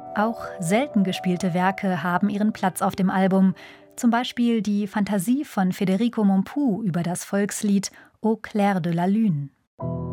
Auch selten gespielte Werke haben ihren Platz auf dem Album, zum Beispiel die Fantasie von Federico Mompou über das Volkslied Au clair de la lune.